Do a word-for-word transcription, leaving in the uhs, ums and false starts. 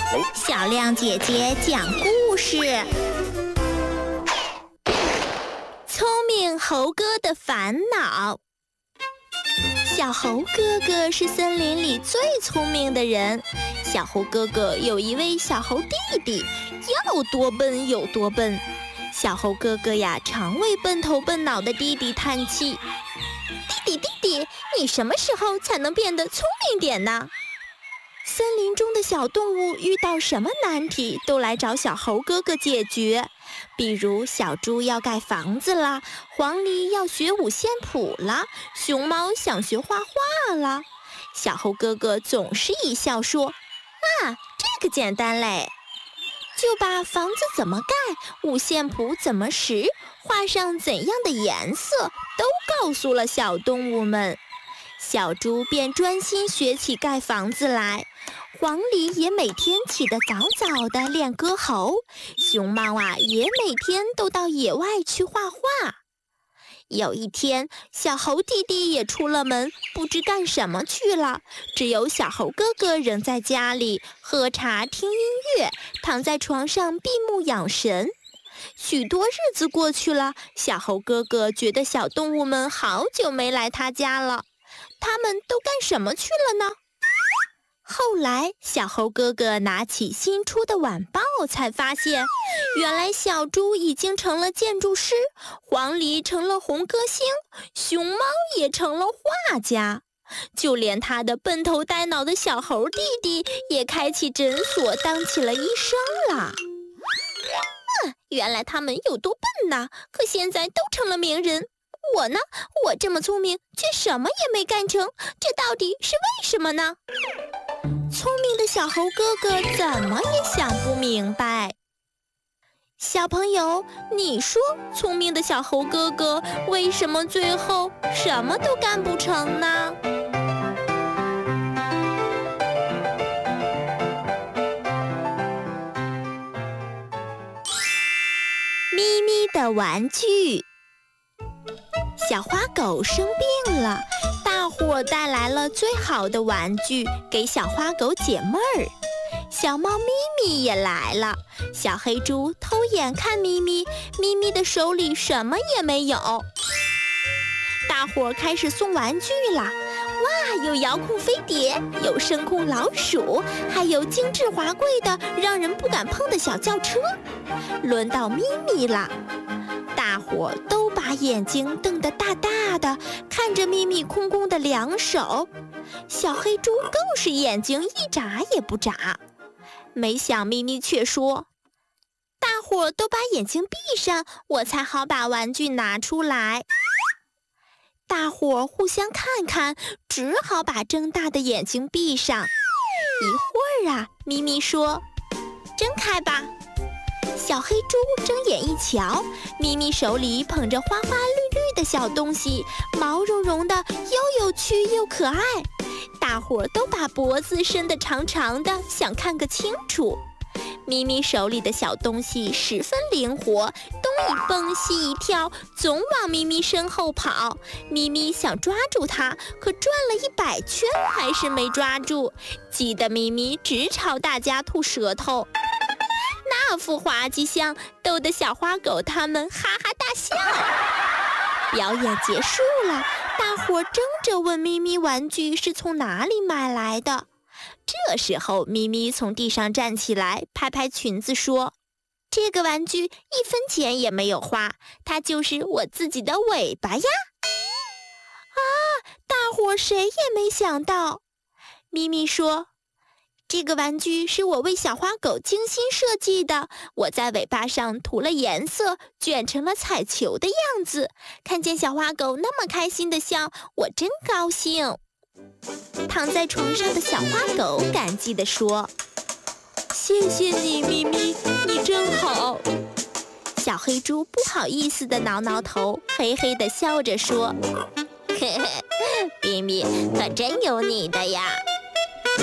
小亮姐姐讲故事。聪明猴哥的烦恼。小猴哥哥是森林里最聪明的人。小猴哥哥有一位小猴弟弟，要多笨有多笨。小猴哥哥呀，常为笨头笨脑的弟弟叹气：弟弟弟弟，你什么时候才能变得聪明点呢？森林中的小动物遇到什么难题，都来找小猴哥哥解决。比如小猪要盖房子啦，黄鹂要学五线谱啦，熊猫想学画画啦。小猴哥哥总是一笑说：啊，这个简单嘞！就把房子怎么盖，五线谱怎么识，画上怎样的颜色，都告诉了小动物们。小猪便专心学起盖房子来，黄鹂也每天起得早早的练歌喉，熊猫啊也每天都到野外去画画。有一天，小猴弟弟也出了门，不知干什么去了，只有小猴哥哥仍在家里喝茶听音乐，躺在床上闭目养神。许多日子过去了，小猴哥哥觉得小动物们好久没来他家了，他们都干什么去了呢？后来，小猴哥哥拿起新出的晚报，才发现，原来小猪已经成了建筑师，黄鹂成了红歌星，熊猫也成了画家，就连他的笨头呆脑的小猴弟弟也开起诊所，当起了医生了。嗯，原来他们有多笨呐！可现在都成了名人。我呢？我这么聪明，却什么也没干成，这到底是为什么呢？聪明的小猴哥哥怎么也想不明白。小朋友，你说聪明的小猴哥哥为什么最后什么都干不成呢？咪咪的玩具。小花狗生病了，大伙带来了最好的玩具给小花狗解闷儿。小猫咪咪也来了，小黑猪偷眼看咪咪，咪咪的手里什么也没有。大伙开始送玩具啦！哇，有遥控飞碟，有声控老鼠，还有精致华贵的让人不敢碰的小轿车。轮到咪咪啦！大伙都把眼睛瞪得大大的，看着咪咪空空的两手。小黑猪更是眼睛一眨也不眨。没想咪咪却说：大伙都把眼睛闭上，我才好把玩具拿出来。大伙互相看看，只好把睁大的眼睛闭上。一会儿啊，咪咪说：睁开吧。小黑猪睁眼一瞧，咪咪手里捧着花花绿绿的小东西，毛茸茸的，又有趣又可爱。大伙都把脖子伸得长长的，想看个清楚。咪咪手里的小东西十分灵活，东一蹦西一跳，总往咪咪身后跑。咪咪想抓住它，可转了一百圈还是没抓住，急得咪咪直朝大家吐舌头。那副滑稽相逗得小花狗他们哈哈大笑。表演结束了，大伙争着问咪咪玩具是从哪里买来的。这时候咪咪从地上站起来，拍拍裙子说：这个玩具一分钱也没有花，它就是我自己的尾巴呀！啊，大伙谁也没想到。咪咪说：这个玩具是我为小花狗精心设计的，我在尾巴上涂了颜色，卷成了彩球的样子。看见小花狗那么开心的笑，我真高兴。躺在床上的小花狗感激地说：谢谢你，咪咪，你真好。小黑猪不好意思地挠挠头，嘿嘿地笑着说：嘿嘿，咪咪可真有你的呀。